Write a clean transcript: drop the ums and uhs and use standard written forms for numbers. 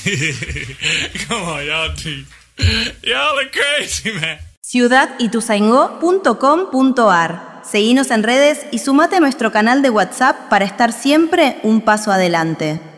Come on, y'all do. Y'all are crazy, man. ciudadituzaingó.com.ar. Seguinos en redes y sumate a nuestro canal de WhatsApp para estar siempre un paso adelante.